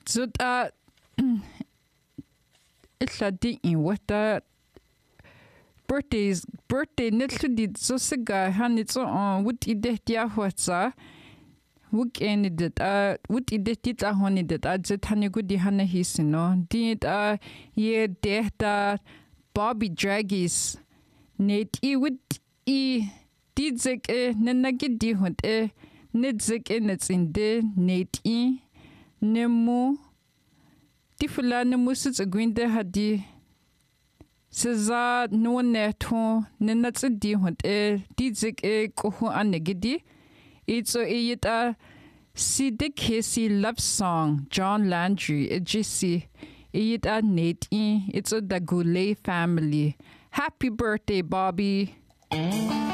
Zut illa di in wata birthday nitlu di so siga hanit so wut ide dia hwatsa weekend dit wut ide dit honi dit zut hani gudi hana hisino dit ye dehta Bobby Dragis net I wut I didzik nenagi di hund nitzik nitsinde net I nemu di fulani musit agwinde hadi Seza no neto nenats di hund didzik kuhu anegidi it's a Sid Casey love song John Landry ejisi a Nate it's a the Goulet family. Happy birthday, Bobby.